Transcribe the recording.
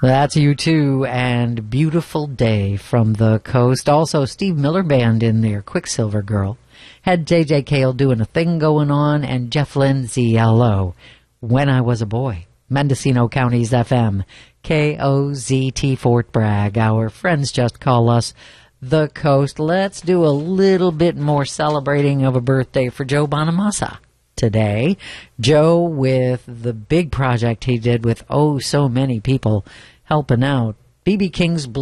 That's you too, and Beautiful Day from the Coast. Also, Steve Miller Band in there, Quicksilver Girl. Had J.J. Cale doing a thing going on, and Jeff Lindsay, L.O. When I Was a Boy. Mendocino County's FM, KOZT Fort Bragg. Our friends just call us the Coast. Let's do a little bit more celebrating of a birthday for Joe Bonamassa today. Joe with the big project he did with so many people helping out. B.B. King's